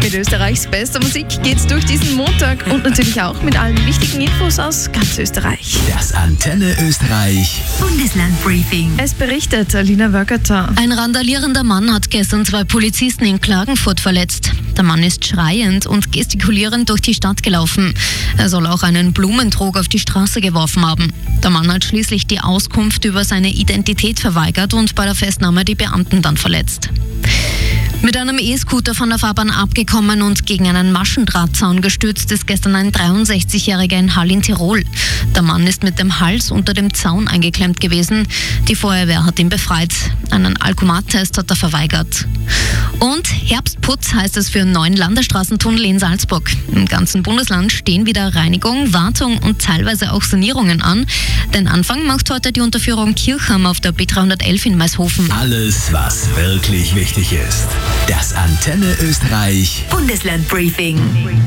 Mit Österreichs bester Musik geht's durch diesen Montag und natürlich auch mit allen wichtigen Infos aus ganz Österreich. Das Antenne Österreich Bundeslandbriefing. Es berichtet Alina Wöckerter. Ein randalierender Mann hat gestern 2 Polizisten in Klagenfurt verletzt. Der Mann ist schreiend und gestikulierend durch die Stadt gelaufen. Er soll auch einen Blumentrog auf die Straße geworfen haben. Der Mann hat schließlich die Auskunft über seine Identität verweigert und bei der Festnahme die Beamten dann verletzt. Mit einem E-Scooter von der Fahrbahn abgekommen und gegen einen Maschendrahtzaun gestürzt ist gestern ein 63-Jähriger in Hall in Tirol. Der Mann ist mit dem Hals unter dem Zaun eingeklemmt gewesen. Die Feuerwehr hat ihn befreit. Einen Alkomattest hat er verweigert. Und Herbstputz heißt es für einen neuen Landesstraßentunnel in Salzburg. Im ganzen Bundesland stehen wieder Reinigung, Wartung und teilweise auch Sanierungen an. Den Anfang macht heute die Unterführung Kirchham auf der B311 in Maishofen. Alles, was wirklich wichtig ist. Das Antenne Österreich Bundeslandbriefing.